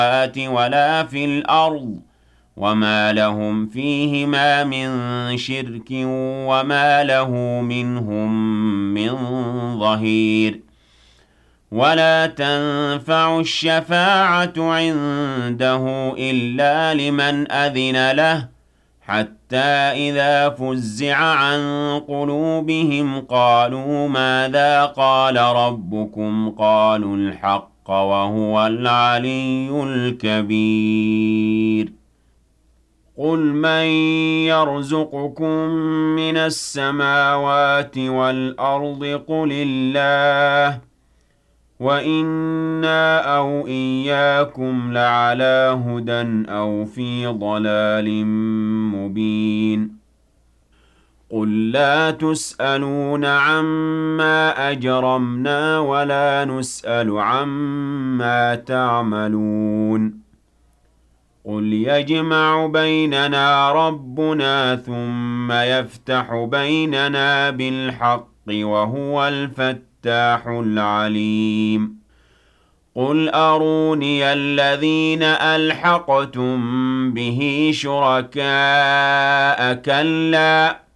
ولا في الأرض وما لهم فيهما من شرك وما له منهم من ظهير ولا تنفع الشفاعة عنده إلا لمن أذن له حتى إذا فزع عن قلوبهم قالوا ماذا قال ربكم قالوا الحق وهو العلي الكبير قل من يرزقكم من السماوات والأرض قل الله وإنا أو إياكم لعلى هدى أو في ضلال مبين قل لا تسألون عما أجرمنا ولا نسأل عما تعملون قل يجمع بيننا ربنا ثم يفتح بيننا بالحق وهو الفتاح العليم قل أروني الذين ألحقتم به شركاء كلا